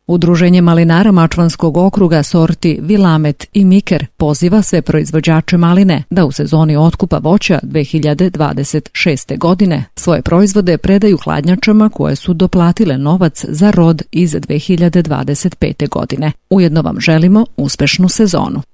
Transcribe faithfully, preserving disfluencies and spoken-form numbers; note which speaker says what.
Speaker 1: Udruženje malinara Mačvanskog okruga sorti Vilamet i Miker poziva sve proizvođače maline da u sezoni otkupa voća dve hiljade dvadeset šeste. godine svoje proizvode predaju hladnjačama koje su doplatile novac za rod iz dve hiljade dvadeset pete. godine. Ujedno vam želimo uspešnu sezonu.